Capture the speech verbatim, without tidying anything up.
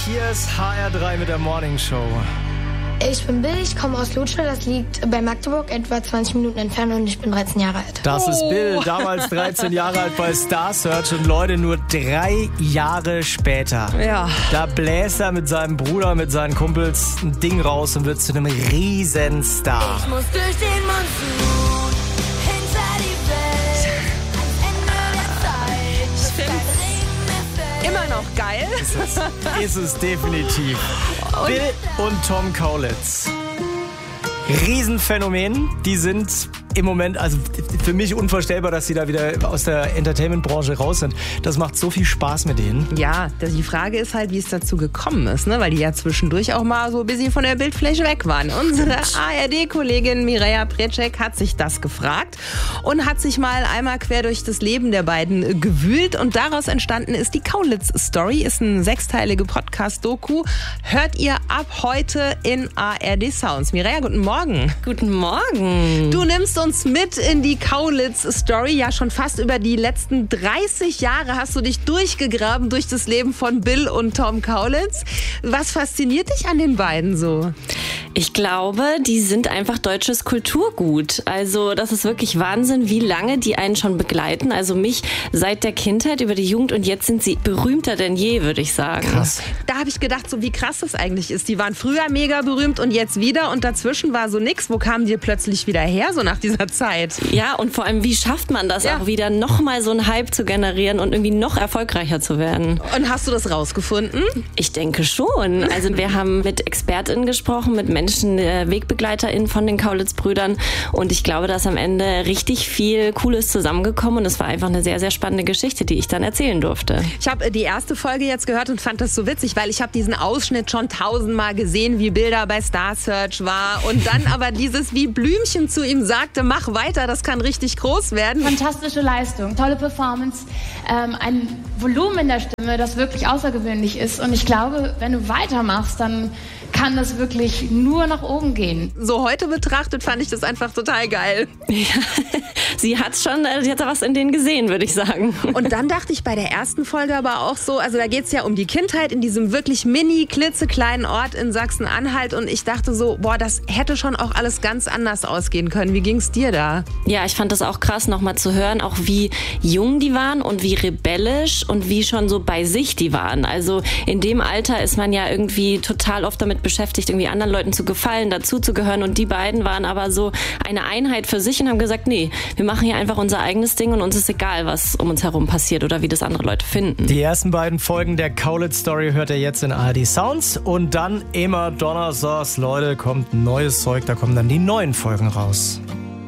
Hier ist H R drei mit der Morning Show. Ich bin Bill, ich komme aus Lutscher, das liegt bei Magdeburg, etwa zwanzig Minuten entfernt und ich bin dreizehn Jahre alt. Das ist Bill, damals dreizehn Jahre alt bei Star Search und Leute, nur drei Jahre später. Ja. Da bläst er mit seinem Bruder, mit seinen Kumpels ein Ding raus und wird zu einem Riesenstar. Ich muss durch den Monsun, hinter die Welt, ans Ende der Zeit. Ich find's immer noch geil. Ist es, ist es definitiv. Und Bill und Tom Kaulitz. Riesenphänomen. Die sind im Moment, also für mich unvorstellbar, dass sie da wieder aus der Entertainment-Branche raus sind. Das macht so viel Spaß mit denen. Ja, die Frage ist halt, wie es dazu gekommen ist, ne? Weil die ja zwischendurch auch mal so ein bisschen von der Bildfläche weg waren. Unsere A R D-Kollegin Mireja Precek hat sich das gefragt und hat sich mal einmal quer durch das Leben der beiden gewühlt und daraus entstanden ist die Kaulitz-Story, ist eine sechsteilige Podcast-Doku. Hört ihr ab heute in A R D Sounds. Mireja, guten Morgen. Guten Morgen. Du nimmst uns mit in die Kaulitz-Story. Ja, schon fast über die letzten dreißig Jahre hast du dich durchgegraben durch das Leben von Bill und Tom Kaulitz. Was fasziniert dich an den beiden so? Ich glaube, die sind einfach deutsches Kulturgut. Also das ist wirklich Wahnsinn, wie lange die einen schon begleiten. Also mich seit der Kindheit über die Jugend und jetzt sind sie berühmter denn je, würde ich sagen. Krass. Da habe ich gedacht, so wie krass das eigentlich ist. Die waren früher mega berühmt und jetzt wieder und dazwischen war so nix. Wo kamen die plötzlich wieder her, so nach dieser Zeit? Ja, und vor allem, wie schafft man das Ja. auch wieder, nochmal so einen Hype zu generieren und irgendwie noch erfolgreicher zu werden? Und hast du das rausgefunden? Ich denke schon. Also wir haben mit ExpertInnen gesprochen, mit Menschen, äh, WegbegleiterInnen von den Kaulitz-Brüdern und ich glaube, da ist am Ende richtig viel Cooles zusammengekommen und es war einfach eine sehr, sehr spannende Geschichte, die ich dann erzählen durfte. Ich habe die erste Folge jetzt gehört und fand das so witzig, weil ich habe diesen Ausschnitt schon tausendmal gesehen, wie Bilder bei Star Search war und dann aber dieses, wie Blümchen zu ihm sagte, mach weiter, das kann richtig groß werden. Fantastische Leistung, tolle Performance, ähm, ein Volumen in der Stimme, das wirklich außergewöhnlich ist. Und ich glaube, wenn du weitermachst, dann kann das wirklich nur nach oben gehen. So heute betrachtet fand ich das einfach total geil. Ja, sie hat schon, äh, sie hat da was in denen gesehen, würde ich sagen. Und dann dachte ich bei der ersten Folge aber auch so, also da geht es ja um die Kindheit in diesem wirklich mini, klitzekleinen Ort in Sachsen-Anhalt und ich dachte so, boah, das hätte schon auch alles ganz anders ausgehen können. Wie ging's dir da? Ja, ich fand das auch krass, nochmal zu hören, auch wie jung die waren und wie rebellisch und wie schon so bei sich die waren. Also in dem Alter ist man ja irgendwie total oft damit beschäftigt, irgendwie anderen Leuten zu gefallen, dazuzugehören und die beiden waren aber so eine Einheit für sich und haben gesagt, nee, wir machen hier einfach unser eigenes Ding und uns ist egal, was um uns herum passiert oder wie das andere Leute finden. Die ersten beiden Folgen der Kaulitz-Story hört ihr jetzt in A R D Sounds und dann immer donnerstags, Leute, kommt neues Zeug, da kommen dann die neuen Folgen raus.